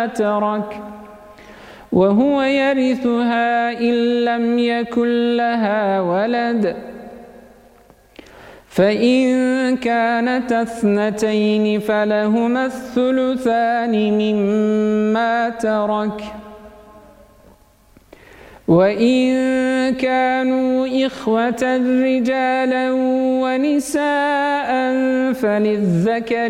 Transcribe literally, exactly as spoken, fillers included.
ترك وهو يرثها إن لم يكن لها ولد فإن كانتا اثنتين فلهما الثلثان مما ترك وإن كانوا إخوة رجالا ونساء فللذكر